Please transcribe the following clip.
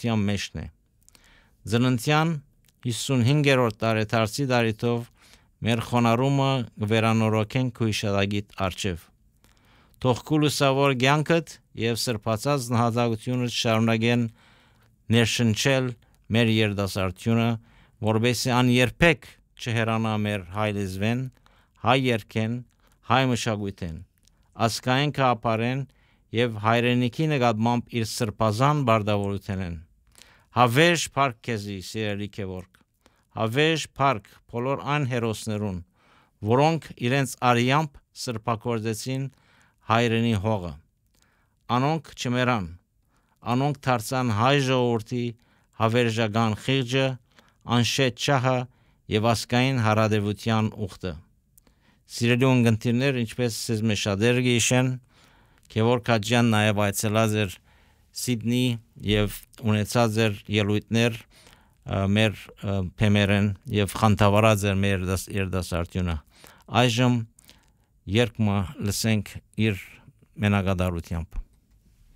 դարության մեջն է։ Ծննդյան 55-րդ տարեդարձի դարիթով մեր խոնարհումը կվերանորոգենք քո իշադագիտ արչև։ Թող քո լուսավոր կյանքդ եւ սրբացած նահատակությունդ շարունակեն ներշնչել մեր երդասարտությունը, որովհետեւ աներբեք չհեռանա մեր հայ լեզվեն, հայ երգեն, հայ մշակույթեն, ասկային կապարեն եւ հայրենիքի նկատմամբ իր սրբազան բարդավորությունեն։ Հավերժ փառք քեզի, սիրելի Գևորգ, հավերժ փառք բոլոր այն հերոսներուն, որոնք իրենց արյամբ սրբակորձեցին հայրենի հողը։ Անոնք չմեռան, անոնք դարձան հայ ժողովրդի հավերժական խիղճը, անշետ շահը եւ ասկային հարադեվության ուխտը։ Սիրելի ունգընտիրներ, ինչպես ցեզ մեջադեր գիշեն, Գևորգ Հաջյան նաեւ այցելած էր Սիդնի եւ ունեցած էր ելույթներ մեր փեմերեն եւ խանդավառած էր մեր երդասարտությունը։ Այժմ երգը լսենք իր մենակատարությամբ։